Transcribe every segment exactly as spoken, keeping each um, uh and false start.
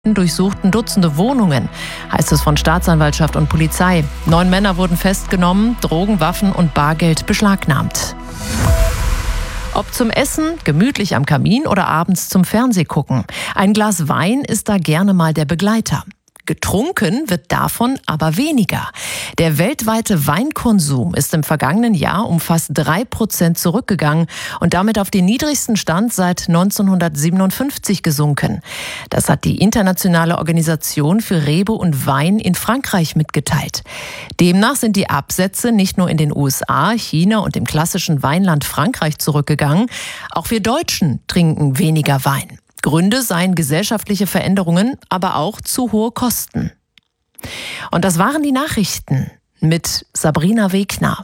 durchsuchten Dutzende Wohnungen, heißt es von Staatsanwaltschaft und Polizei. Neun Männer wurden festgenommen, Drogen, Waffen und Bargeld beschlagnahmt. Ob zum Essen, gemütlich am Kamin oder abends zum Fernsehgucken. Ein Glas Wein ist da gerne mal der Begleiter. Getrunken wird davon aber weniger. Der weltweite Weinkonsum ist im vergangenen Jahr um fast drei Prozent zurückgegangen und damit auf den niedrigsten Stand seit neunzehnhundertsiebenundfünfzig gesunken. Das hat die Internationale Organisation für Rebe und Wein in Frankreich mitgeteilt. Demnach sind die Absätze nicht nur in den U S A, China und dem klassischen Weinland Frankreich zurückgegangen. Auch wir Deutschen trinken weniger Wein. Gründe seien gesellschaftliche Veränderungen, aber auch zu hohe Kosten. Und das waren die Nachrichten mit Sabrina Wegner.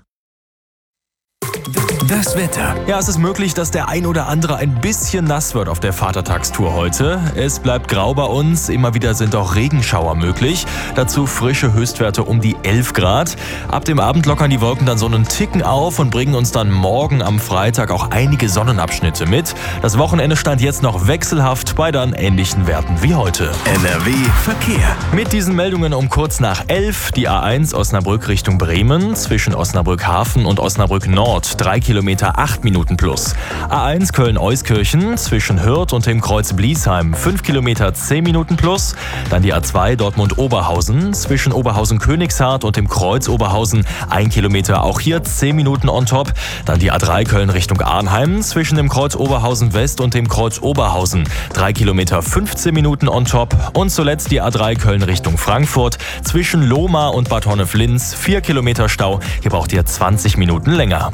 Das Wetter. Ja, es ist möglich, dass der ein oder andere ein bisschen nass wird auf der Vatertagstour heute. Es bleibt grau bei uns, immer wieder sind auch Regenschauer möglich. Dazu frische Höchstwerte um die elf Grad. Ab dem Abend lockern die Wolken dann so einen Ticken auf und bringen uns dann morgen am Freitag auch einige Sonnenabschnitte mit. Das Wochenende stand jetzt noch wechselhaft bei dann ähnlichen Werten wie heute. N R W Verkehr. Mit diesen Meldungen um kurz nach elf die A eins Osnabrück Richtung Bremen zwischen Osnabrück Hafen und Osnabrück Nord. drei Kilometer, acht Minuten plus. A eins Köln-Euskirchen zwischen Hürth und dem Kreuz Bliesheim, fünf Kilometer, zehn Minuten plus. Dann die A zwei Dortmund-Oberhausen zwischen Oberhausen-Königshardt und dem Kreuz Oberhausen, ein Kilometer, auch hier zehn Minuten on top. Dann die A drei Köln Richtung Arnheim zwischen dem Kreuz Oberhausen West und dem Kreuz Oberhausen, drei Kilometer, fünfzehn Minuten on top. Und zuletzt die A drei Köln Richtung Frankfurt zwischen Lohmar und Bad Honnef-Linz, vier Kilometer Stau. Hier braucht ihr zwanzig Minuten länger.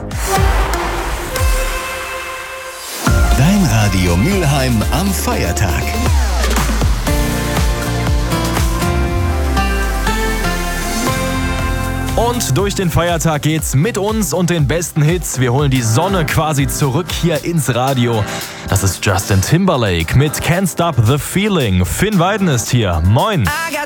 Dein Radio Mülheim am Feiertag. Und durch den Feiertag geht's mit uns und den besten Hits. Wir holen die Sonne quasi zurück hier ins Radio. Das ist Justin Timberlake mit Can't Stop the Feeling. Finn Weiden ist hier. Moin.